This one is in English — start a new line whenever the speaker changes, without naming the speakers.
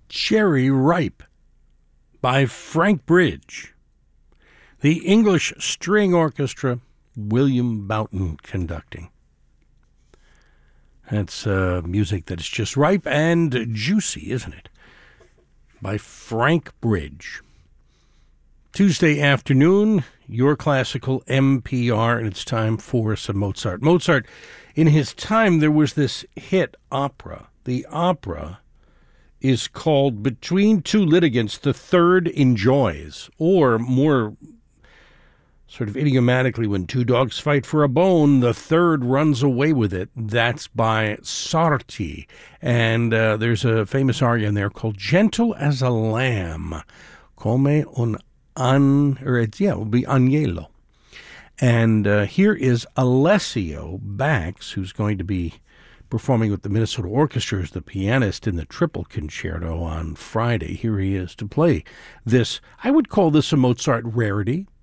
Cherry Ripe by Frank Bridge. The English String Orchestra, William Boughton conducting. That's music that is just ripe and juicy, isn't it? By Frank Bridge. Tuesday afternoon, your classical NPR, and it's time for some Mozart. Mozart, in his time, there was this hit opera. The opera is called Between Two Litigants, the Third Enjoys, or more sort of idiomatically, when two dogs fight for a bone, the third runs away with it. That's by Sarti. And there's a famous aria in there called Gentle as a Lamb, Come it will be Agnello. And here is Alessio Bax, who's going to be performing with the Minnesota Orchestra as the pianist in the Triple Concerto on Friday. Here he is to play this. I would call this a Mozart rarity.